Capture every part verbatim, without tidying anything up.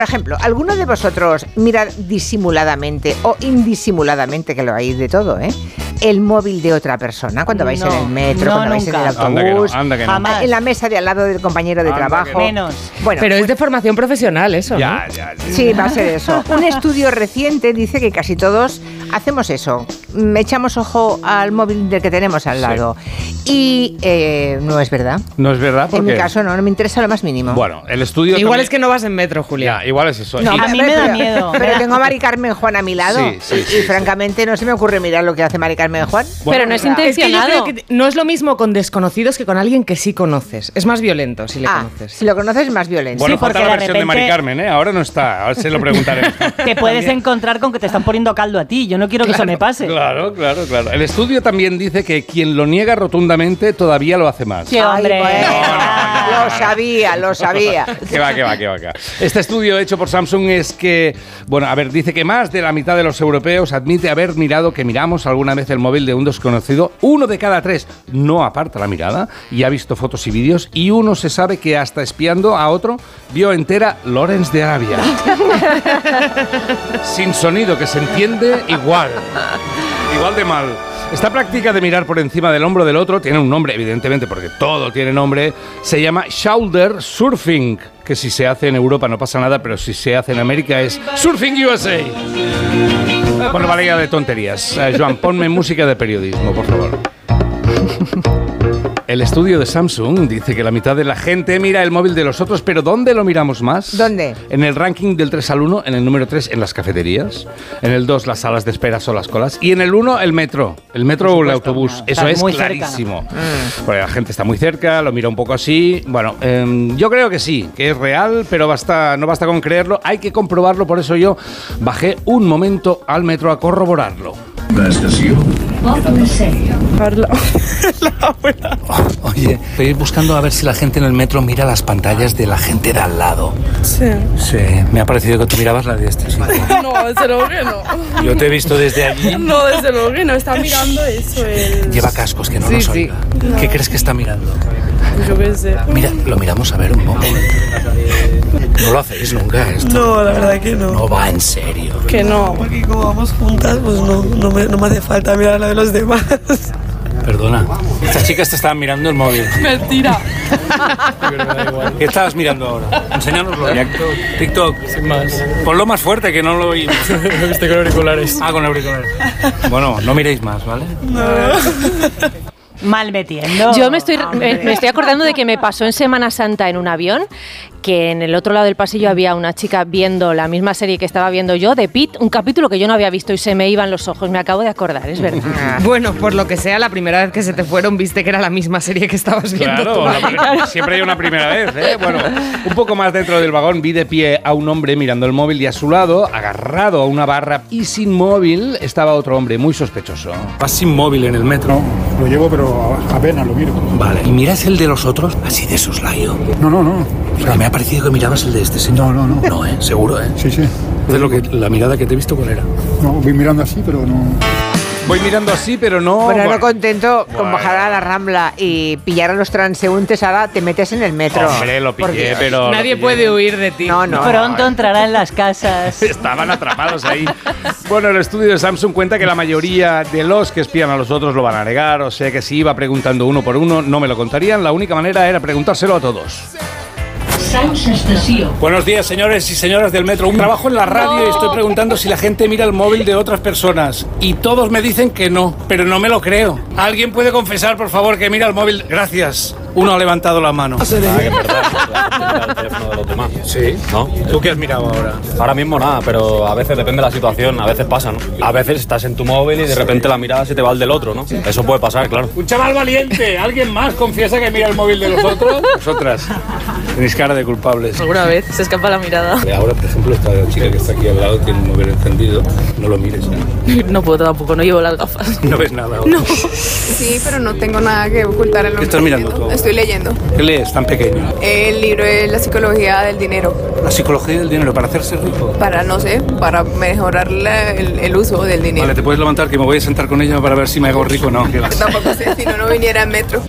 Por ejemplo, ¿alguno de vosotros mira disimuladamente o indisimuladamente, que lo hay de todo, ¿eh?, el móvil de otra persona cuando vais no, en el metro, no, cuando nunca. vais en el autobús, anda que no, anda que no. en la mesa de al lado del compañero de Anda trabajo? no. Menos. Bueno, pero pues, es de formación profesional eso, ya, ¿no? ya, ya. sí, va a ser eso. Un estudio reciente dice que casi todos hacemos eso. Echamos ojo al móvil del que tenemos al lado. Sí. Y eh, no es verdad. No es verdad porque... En mi caso no, no me interesa lo más mínimo. Bueno, el estudio... Igual también... es que no vas en metro, Julia. Ya, igual es eso. No, y... a mí me da miedo. Pero tengo a Mari Carmen Juan a mi lado. Sí, sí, y, sí, y sí. francamente no se me ocurre mirar lo que hace Mari Carmen Juan. Bueno, pero no es o sea, intencionado. Es que yo creo que no es lo mismo con desconocidos que con alguien que sí conoces. Es más violento si le ah, conoces. si lo conoces es más violento. Bueno, Sí, falta porque la de versión de Mari repente- Carmen, ¿eh? Ahora no está, ahora se lo preguntaré. Te puedes encontrar con que te están poniendo caldo a ti. Yo no quiero que eso me pase. Claro, claro, claro. El estudio también dice que quien lo niega rotundamente todavía lo hace más. Sí, Ay, hombre. bueno, no, lo sabía, lo sabía. Que va, que va, que va, que va. Este estudio hecho por Samsung es que, bueno, a ver, dice que más de la mitad de los europeos admite haber mirado que miramos alguna vez el móvil de un desconocido. Uno de cada tres no aparta la mirada y ha visto fotos y vídeos, y uno se sabe que hasta espiando a otro vio entera Lawrence de Arabia. Sin sonido, que se entiende igual. Igual de mal. Esta práctica de mirar por encima del hombro del otro tiene un nombre, evidentemente, porque todo tiene nombre. Se llama shoulder surfing, que si se hace en Europa no pasa nada, pero si se hace en América es Surfing U S A. Bueno, vale ya de tonterías. Uh, Joan, ponme música de periodismo, por favor. El estudio de Samsung dice que la mitad de la gente mira el móvil de los otros, pero ¿dónde lo miramos más? ¿Dónde? En el ranking del tres al uno, en el número tres, en las cafeterías, en el dos, las salas de espera o las colas, y en el uno, el metro. El metro o el autobús. Eso es muy clarísimo. Mm. Porque la gente está muy cerca, lo mira un poco así. Bueno, eh, yo creo que sí, que es real, pero basta, no basta con creerlo, hay que comprobarlo. Por eso yo bajé un momento al metro a corroborarlo. La estación. Carla. La abuela. Oye, estoy buscando a ver si la gente en el metro mira las pantallas de la gente de al lado. Sí. Sí, me ha parecido que tú mirabas la de este sitio. No, desde luego que no. Yo te he visto desde allí. No, desde luego que no. Está mirando eso. El... Lleva cascos, que no Sí, nos sí. oiga. ¿Qué crees que está mirando? Yo qué sé. Mira, lo miramos a ver un momento. No lo hacéis nunca esto. No, la verdad que no. No va en serio. Que no. Porque como vamos juntas, pues no, no, me, no me hace falta mirar la de los demás. Perdona. Estas chicas te estaban mirando el móvil. Mentira. ¿Qué estabas mirando ahora? Enséñanoslo. TikTok. TikTok. Sin más. Ponlo más fuerte, que no lo oímos. Lo viste con auriculares. Ah, con auriculares. Bueno, no miréis más, ¿vale? No. Mal metiendo. Yo me estoy, me, me estoy acordando de que me pasó en Semana Santa en un avión, que en el otro lado del pasillo había una chica viendo la misma serie que estaba viendo yo, de Pitt, un capítulo que yo no había visto y se me iban los ojos. Me acabo de acordar, es verdad. Bueno, por lo que sea, la primera vez que se te fueron viste que era la misma serie que estabas viendo Claro, tú. la pri- siempre hay una primera vez, ¿eh? Bueno, un poco más dentro del vagón vi de pie a un hombre mirando el móvil y a su lado, agarrado a una barra y sin móvil, estaba otro hombre muy sospechoso. Vas sin móvil en el metro. Lo llevo, pero apenas lo miro. Vale. ¿Y miras el de los otros? Así de soslayo. No, no, no. O sea, me ha parecido que mirabas el de este señor. No, no, no. No, ¿eh? Seguro, ¿eh? Sí, sí. De lo que, la mirada que te he visto, ¿cuál era? No, voy mirando así, pero no. Voy mirando así, pero no... Bueno, bueno. no contento con Bueno. bajar a la Rambla y pillar a los transeúntes, ahora te metes en el metro. Hombre, lo pillé, Porque- pero... lo Nadie pillé. puede huir de ti. No, no. Pronto entrará en las casas. Estaban atrapados ahí. Bueno, el estudio de Samsung cuenta que la mayoría de los que espían a los otros lo van a negar, o sea que si iba preguntando uno por uno, no me lo contarían. La única manera era preguntárselo a todos. Buenos días, señores y señoras del metro. Un trabajo en la radio y estoy preguntando si la gente mira el móvil de otras personas. Y todos me dicen que no, pero no me lo creo. ¿Alguien puede confesar, por favor, que mira el móvil? Gracias. Uno ha levantado la mano. Ah, que es verdad, el teléfono de los demás. Sí. ¿No? ¿Tú qué has mirado ahora? Ahora mismo nada, pero a veces depende de la situación, a veces pasa, ¿no? A veces estás en tu móvil y de repente la mirada se te va al del otro, ¿no? Eso puede pasar, claro. Un chaval valiente. ¿Alguien más confiesa que mira el móvil de los otros? Vosotras. Tenéis cara de culpables. Alguna vez se escapa la mirada. Ahora, por ejemplo, esta chica que está aquí al lado tiene un móvil encendido. No lo mires, ¿eh? No puedo tampoco, no llevo las gafas. No ves nada ahora. No. Sí, pero no tengo nada que ocultar en lo ¿Qué que estás estoy mirando leyendo. tú? Estoy leyendo. ¿Qué lees tan pequeño? El libro de la psicología del dinero. La psicología del dinero, para hacerse rico. Para, no sé, para mejorar la- el, el uso del dinero. Vale, te puedes levantar que me voy a sentar con ella para ver si me hago rico o no. ¿Qué va? Tampoco sé si no, no viniera en metro.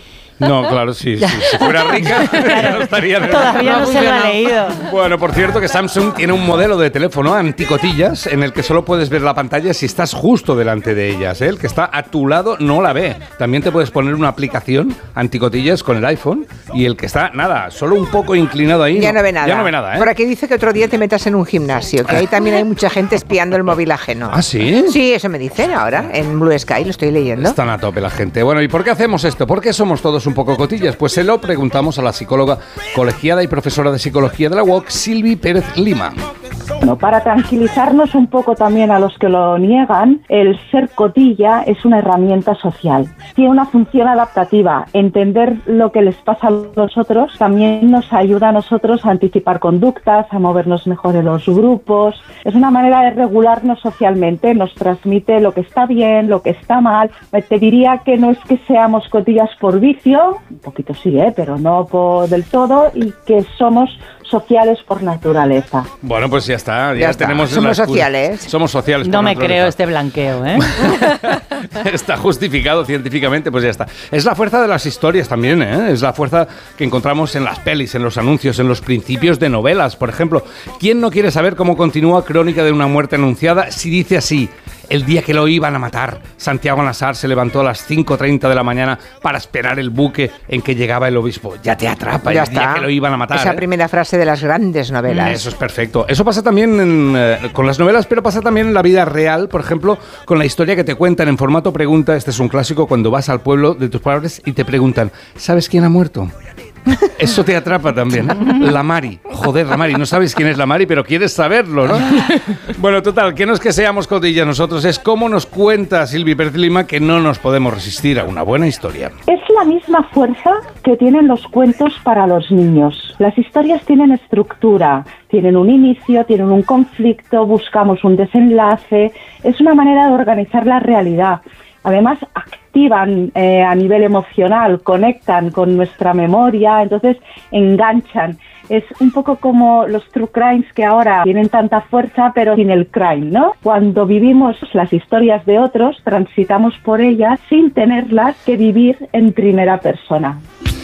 No, claro, sí, sí. Si fuera rica, ya no estaría en el... Todavía no se lo ha leído. Bueno, por cierto que Samsung tiene un modelo de teléfono anticotillas en el que solo puedes ver la pantalla si estás justo delante de ellas, ¿eh? El que está a tu lado no la ve. También te puedes poner una aplicación anticotillas con el iPhone y el que está, nada, solo un poco inclinado ahí. Ya no, no ve nada. Ya no ve nada, ¿eh? Por aquí dice que otro día te metas en un gimnasio, que ahí también hay mucha gente espiando el móvil ajeno. ¿Ah, sí? Sí, eso me dicen ahora, en Blue Sky, lo estoy leyendo. Están a tope la gente. Bueno, ¿y por qué hacemos esto? ¿Por qué somos todos un poco cotillas? Pues se lo preguntamos a la psicóloga colegiada y profesora de psicología de la U O C, Silvi Pérez Lima. Bueno, para tranquilizarnos un poco también a los que lo niegan, el ser cotilla es una herramienta social. Tiene una función adaptativa. Entender lo que les pasa a los otros también nos ayuda a nosotros a anticipar conductas, a movernos mejor en los grupos. Es una manera de regularnos socialmente, nos transmite lo que está bien, lo que está mal. Te diría que no es que seamos cotillas por vicio, un poquito sí, ¿eh? Pero no por del todo, y que somos sociales por naturaleza. Bueno, pues ya está, ya, ya está. tenemos... Somos la sociales. Somos sociales por No me naturaleza. creo este blanqueo, ¿eh? Está justificado científicamente, pues ya está. Es la fuerza de las historias también, ¿eh? Es la fuerza que encontramos en las pelis, en los anuncios, en los principios de novelas, por ejemplo. ¿Quién no quiere saber cómo continúa Crónica de una muerte anunciada si dice así? El día que lo iban a matar, Santiago Nassar se levantó a las cinco treinta de la mañana para esperar el buque en que llegaba el obispo. Ya te atrapa Ya el está. día que lo iban a matar. Esa ¿eh? primera frase de las grandes novelas. Eso es perfecto. Eso pasa también en, eh, con las novelas, pero pasa también en la vida real, por ejemplo, con la historia que te cuentan en formato pregunta. Este es un clásico cuando vas al pueblo de tus padres y te preguntan, ¿sabes quién ha muerto? Eso te atrapa también, ¿eh? La Mari. Joder, la Mari. No sabes quién es la Mari, pero quieres saberlo, ¿no? Bueno, total, que no es que seamos cotillas nosotros, es como nos cuenta Silvi Pérez Lima que no nos podemos resistir a una buena historia. Es la misma fuerza que tienen los cuentos para los niños. Las historias tienen estructura, tienen un inicio, tienen un conflicto, buscamos un desenlace. Es una manera de organizar la realidad. Además, activan eh, a nivel emocional, conectan con nuestra memoria, entonces enganchan. Es un poco como los true crimes que ahora tienen tanta fuerza, pero sin el crime, ¿no? Cuando vivimos las historias de otros, transitamos por ellas sin tenerlas que vivir en primera persona.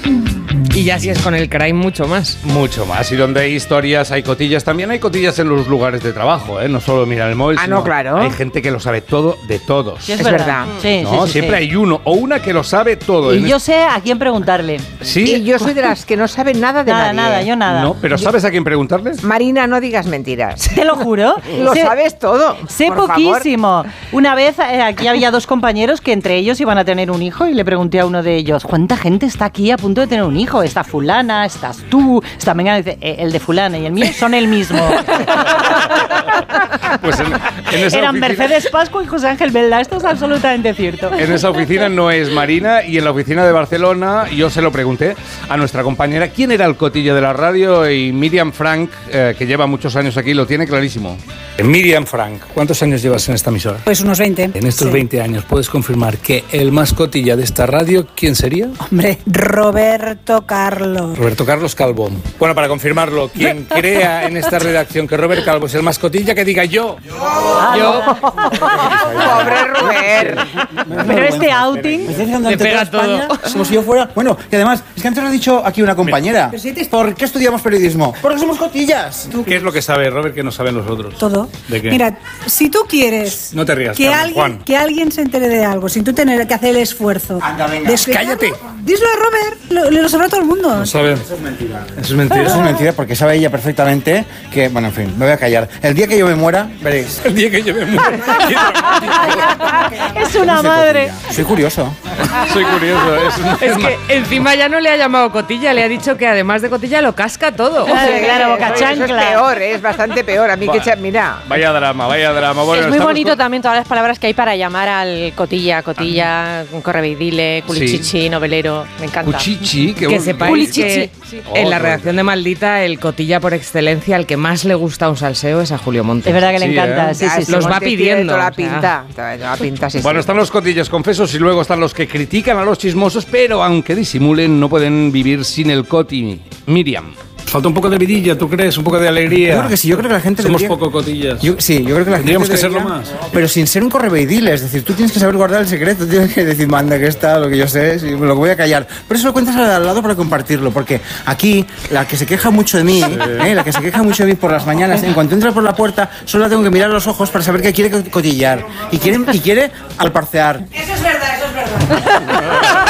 Y ya si es con el crime, mucho más. Mucho más. Y donde hay historias, hay cotillas. También hay cotillas en los lugares de trabajo, ¿eh? No solo mirar el móvil, Ah, sino no, claro. hay gente que lo sabe todo de todos. Sí, es, Es verdad. verdad. Sí, ¿No? sí, sí, Siempre sí. hay uno o una que lo sabe todo. Y En yo es- sé a quién preguntarle. ¿Sí? Y yo soy de las que no saben nada de Nada, nadie. nada, yo nada. No, pero ¿sabes a quién preguntarle? Marina, no digas mentiras. Te lo juro. Lo Sé- sabes todo. Sé por favor. poquísimo. Una vez eh, aquí había dos compañeros que entre ellos iban a tener un hijo y le pregunté a uno de ellos, ¿cuánta gente está aquí a punto de tener un hijo? Está fulana, estás tú, está Mengana. Dice, "Eh, el de fulana y el mío son el mismo. Pues en, en esa Eran oficina- Mercedes Pascua y José Ángel Belda. Esto es absolutamente cierto. En esa oficina no es Marina, y en la oficina de Barcelona yo se lo pregunté a nuestra compañera quién era el cotillo de la radio, y Miriam Frank, eh, que lleva muchos años aquí, lo tiene clarísimo. Miriam Frank, ¿cuántos años llevas en esta emisora? Pues unos veinte. En estos sí. veinte años, ¿puedes confirmar que el más cotilla de esta radio, quién sería? Hombre, Roberto Carlos. Roberto Carlos Calvo. Bueno, para confirmarlo, quien crea en esta redacción que Robert Calvo es el más cotilla, que diga yo. Yo. Pobre Robert. Pero este outing Me estáis dejando Le ante pega toda España, todo. como si yo fuera... Bueno, y además, es que antes lo ha dicho aquí una compañera. Pero si te- ¿Por qué estudiamos periodismo? Porque somos cotillas. ¿Qué es lo que sabe Robert que no saben los otros? Todo. ¿De qué? Mira, si tú quieres No te rías, que, Carmen, alguien, Juan. que alguien se entere de algo sin tú tener que hacer el esfuerzo Anda, venga. de explicarlo, ¡Cállate! díselo a Robert, lo, lo sabrá todo el mundo. No saben. Eso es mentira. Eso es mentira. Eso es mentira porque sabe ella perfectamente que... Bueno, en fin, me voy a callar. El día que yo me muera, veréis. El día que yo me muera. es una Soy madre. cotilla. Soy curioso. Soy curioso. Es, un- Es que encima ya no le ha llamado cotilla, le ha dicho que además de cotilla lo casca todo. Claro, claro, boca Eso- eso es chancla. peor, ¿eh? Es bastante peor. A mí que... Buah. cha- Mira, Vaya drama, vaya drama. Bueno, es muy estamos bonito con- también todas las palabras que hay para llamar al cotilla, cotilla, correveidile, culichichi, novelero. Me encanta. Cuchichi, que, Que bueno, sepáis Culichichi. que Oh, en la qué redacción de Maldita, el cotilla por excelencia, el que más le gusta a un salseo es a Julio Montes. Es verdad que le Sí, encanta. ¿eh? Sí, ya, sí, ese sí. Los va Montes tiene pidiendo, toda la o sea. pinta. Toda la pinta, sí, Bueno, sí. están los cotillas confesos y luego están los que critican a los chismosos, pero aunque disimulen, no pueden vivir sin el coti. Miriam. Falta un poco de vidilla, ¿tú crees? Un poco de alegría. Yo creo que sí, yo creo que la gente Somos debería... poco cotillas. Yo, sí, yo creo que la Tendríamos gente que debería... serlo más. Pero sin ser un correveidile, es decir, tú tienes que saber guardar el secreto, tienes que decir, manda que está, lo que yo sé, sí, me lo voy a callar. Pero eso lo cuentas al lado para compartirlo, porque aquí, la que se queja mucho de mí, ¿eh? la que se queja mucho de mí por las mañanas, en cuanto entra por la puerta, solo la tengo que mirar a los ojos para saber que quiere cotillar. Y quiere, y quiere alparcear. Eso es verdad, eso es verdad.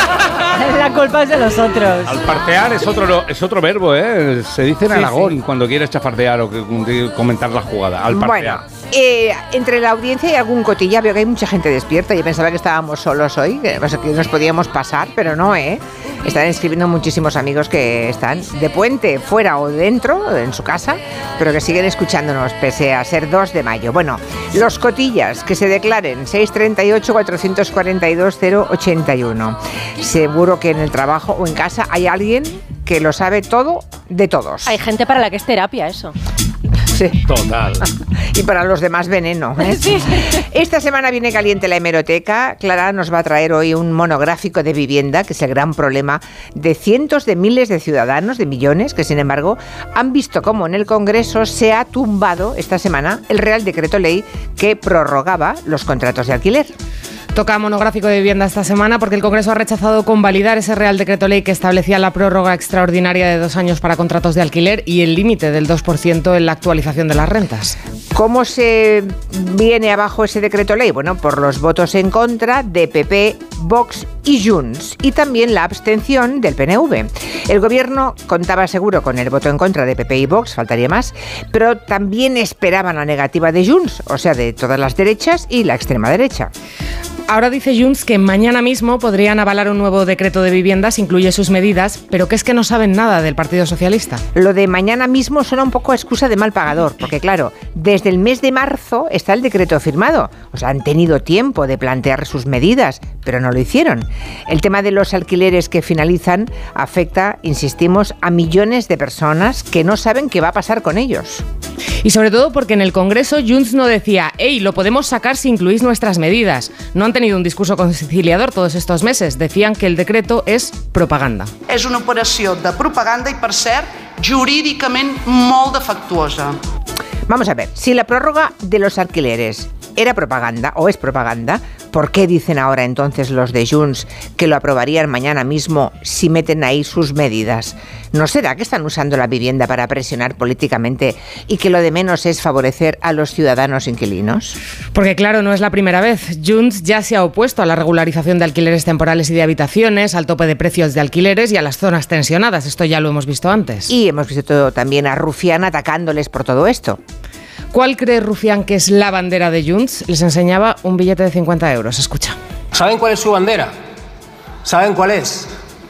La culpa es de los otros. Alparcear es otro, es otro verbo, ¿eh? Se dice en Sí, Aragón sí. cuando quieres chafardear o que, comentar la jugada. Alparcear. Bueno, eh, entre la audiencia y algún cotilla veo que hay mucha gente despierta. Yo pensaba que estábamos solos hoy, que, o sea, que nos podíamos pasar, pero no, ¿eh? Están escribiendo muchísimos amigos que están de puente, fuera o dentro, en su casa, pero que siguen escuchándonos pese a ser dos de mayo. Bueno, los cotillas que se declaren seis treinta y ocho, cuatrocientos cuarenta y dos, cero ochenta y uno. Seguro que en el trabajo o en casa hay alguien que lo sabe todo de todos. Hay gente para la que es terapia eso. Sí. Total. Y para los demás veneno, ¿eh? Sí. Esta semana viene caliente la hemeroteca. Clara nos va a traer hoy un monográfico de vivienda, que es el gran problema de cientos de miles de ciudadanos, de millones, que sin embargo han visto cómo en el Congreso se ha tumbado esta semana el Real Decreto Ley que prorrogaba los contratos de alquiler. Toca monográfico de vivienda esta semana porque el Congreso ha rechazado convalidar ese Real Decreto Ley que establecía la prórroga extraordinaria de dos años para contratos de alquiler y el límite del dos por ciento en la actualización de las rentas. ¿Cómo se viene abajo ese decreto ley? Bueno, por los votos en contra de P P, Vox y Junts y también la abstención del P N V. El gobierno contaba seguro con el voto en contra de P P y Vox, faltaría más, pero también esperaban la negativa de Junts, o sea, de todas las derechas y la extrema derecha. Ahora dice Junts que mañana mismo podrían avalar un nuevo decreto de viviendas, incluye sus medidas, pero que es que no saben nada del Partido Socialista. Lo de mañana mismo suena un poco a excusa de mal pagador, porque claro, desde el mes de marzo está el decreto firmado. O sea, han tenido tiempo de plantear sus medidas, pero no lo hicieron. El tema de los alquileres que finalizan afecta, insistimos, a millones de personas que no saben qué va a pasar con ellos. Y sobre todo porque en el Congreso Junts no decía, hey, lo podemos sacar si incluís nuestras medidas. No han tenido un discurso conciliador todos estos meses. Decían que el decreto es propaganda. És una operació de propaganda i, per cert, jurídicament molt defectuosa. Vamos a ver, si la prórroga de los alquileres era propaganda o es propaganda, ¿por qué dicen ahora entonces los de Junts que lo aprobarían mañana mismo si meten ahí sus medidas? ¿No será que están usando la vivienda para presionar políticamente y que lo de menos es favorecer a los ciudadanos inquilinos? Porque claro, no es la primera vez. Junts ya se ha opuesto a la regularización de alquileres temporales y de habitaciones, al tope de precios de alquileres y a las zonas tensionadas. Esto ya lo hemos visto antes. Y hemos visto todo, también a Rufián atacándoles por todo esto. ¿Cuál cree Rufián que es la bandera de Junts? Les enseñaba un billete de cincuenta euros. Escucha. ¿Saben cuál es su bandera? ¿Saben cuál es?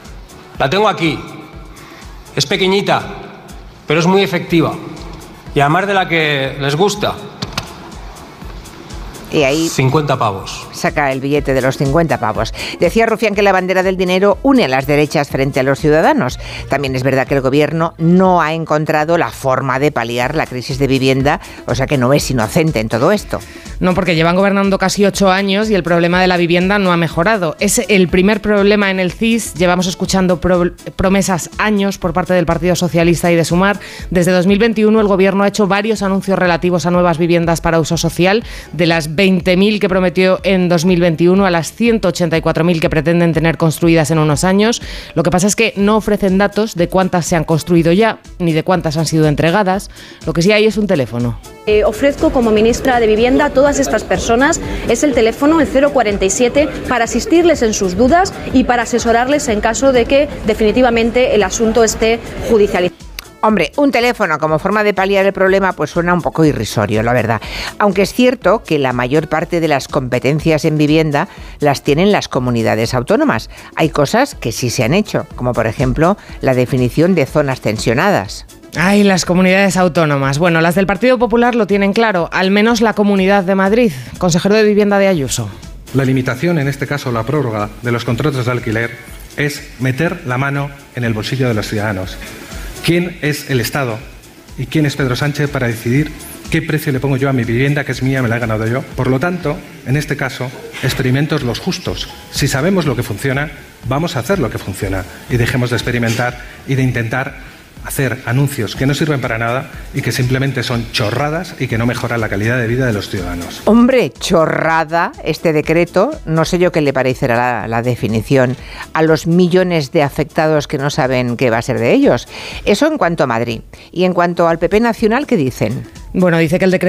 La tengo aquí. Es pequeñita, pero es muy efectiva. Y además de la que les gusta. Y ahí cincuenta pavos. Saca el billete de los cincuenta pavos. Decía Rufián que la bandera del dinero une a las derechas frente a los ciudadanos. También es verdad que el gobierno no ha encontrado la forma de paliar la crisis de vivienda, o sea que no es inocente en todo esto. No, porque llevan gobernando casi ocho años y el problema de la vivienda no ha mejorado. Es el primer problema en el C I S. Llevamos escuchando pro- promesas años por parte del Partido Socialista y de Sumar. Desde dos mil veintiuno el gobierno ha hecho varios anuncios relativos a nuevas viviendas para uso social. De las veinte mil que prometió en dos mil veintiuno a las ciento ochenta y cuatro mil que pretenden tener construidas en unos años. Lo que pasa es que no ofrecen datos de cuántas se han construido ya, ni de cuántas han sido entregadas. Lo que sí hay es un teléfono. Eh, ofrezco como ministra de Vivienda a todas estas personas, es el teléfono, el cero cuarenta y siete, para asistirles en sus dudas y para asesorarles en caso de que definitivamente el asunto esté judicializado. Hombre, un teléfono como forma de paliar el problema pues suena un poco irrisorio, la verdad. Aunque es cierto que la mayor parte de las competencias en vivienda las tienen las comunidades autónomas. Hay cosas que sí se han hecho, como por ejemplo la definición de zonas tensionadas. Ay, las comunidades autónomas. Bueno, las del Partido Popular lo tienen claro, al menos la Comunidad de Madrid. Consejero de Vivienda de Ayuso. La limitación, en este caso la prórroga de los contratos de alquiler, es meter la mano en el bolsillo de los ciudadanos. ¿Quién es el Estado y quién es Pedro Sánchez para decidir qué precio le pongo yo a mi vivienda, que es mía, me la he ganado yo? Por lo tanto, en este caso, experimentos los justos. Si sabemos lo que funciona, vamos a hacer lo que funciona y dejemos de experimentar y de intentar hacer anuncios que no sirven para nada y que simplemente son chorradas y que no mejoran la calidad de vida de los ciudadanos. Hombre, chorrada este decreto, no sé yo qué le parecerá la, la definición a los millones de afectados que no saben qué va a ser de ellos. Eso en cuanto a Madrid. Y en cuanto al P P nacional, ¿qué dicen? Bueno, dice que el decreto